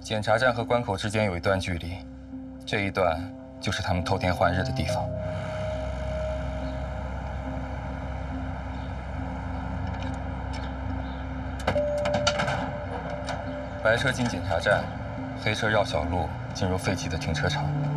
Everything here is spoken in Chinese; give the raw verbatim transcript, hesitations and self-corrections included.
检查站和关口之间有一段距离，这一段就是他们偷天换日的地方。白车进检查站，黑车绕小路进入废弃的停车场。